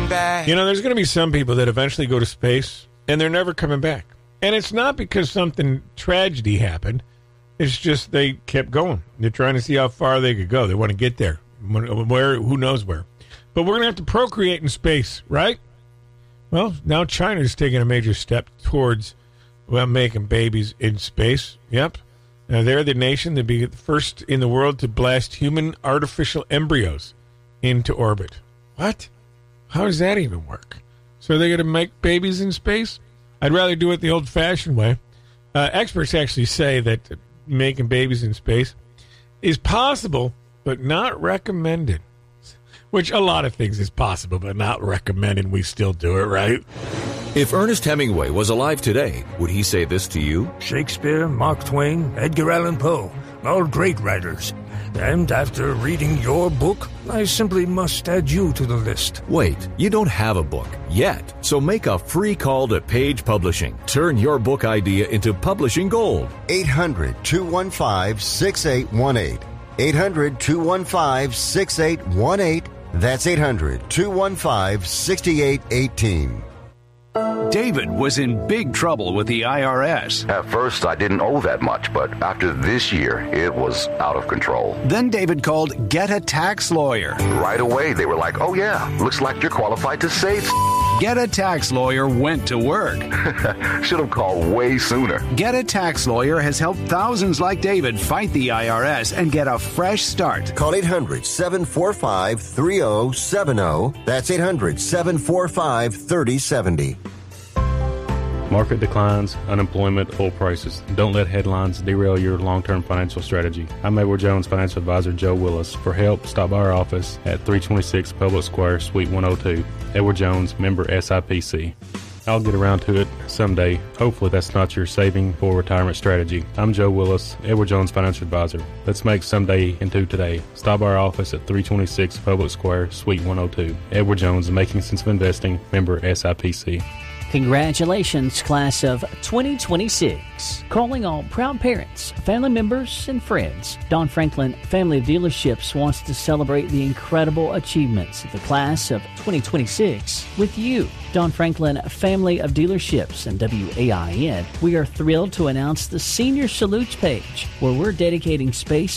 coming back. You know, there's going to be some people that eventually go to space, and they're never coming back. And it's not because something tragedy happened. It's just they kept going. They're trying to see how far they could go. They want to get there. Where? Who knows where? But we're going to have to procreate in space, right? Well, now China's taking a major step towards, making babies in space. Yep. Now, they're the nation that be the first in the world to blast human artificial embryos into orbit. What? How does that even work? So they're going to make babies in space? I'd rather do it the old-fashioned way. Experts actually say that making babies in space is possible, but not recommended. Which a lot of things is possible, but not recommended. We still do it, right? If Ernest Hemingway was alive today, would he say this to you? Shakespeare, Mark Twain, Edgar Allan Poe, all great writers. And after reading your book, I simply must add you to the list. Wait, you don't have a book yet, so make a free call to Page Publishing. Turn your book idea into publishing gold. 800-215-6818. 800-215-6818. That's 800-215-6818. David was in big trouble with the IRS. At first, I didn't owe that much, but after this year, it was out of control. Then David called Get a Tax Lawyer. Right away, they were like, oh yeah, looks like you're qualified to save. Get a Tax Lawyer went to work. Should have called way sooner. Get a Tax Lawyer has helped thousands like David fight the IRS and get a fresh start. Call 800-745-3070. That's 800-745-3070. Market declines, unemployment, oil prices. Don't let headlines derail your long-term financial strategy. I'm Edward Jones Financial Advisor Joe Willis. For help, stop by our office at 326 Public Square, Suite 102. Edward Jones, member SIPC. I'll get around to it someday. Hopefully that's not your saving for retirement strategy. I'm Joe Willis, Edward Jones Financial Advisor. Let's make someday into today. Stop by our office at 326 Public Square, Suite 102. Edward Jones, Making Sense of Investing, member SIPC. Congratulations, class of 2026. Calling all proud parents, family members, and friends. Don Franklin Family of Dealerships wants to celebrate the incredible achievements of the class of 2026 with you. Don Franklin Family of Dealerships and WAIN, we are thrilled to announce the Senior Salutes page, where we're dedicating space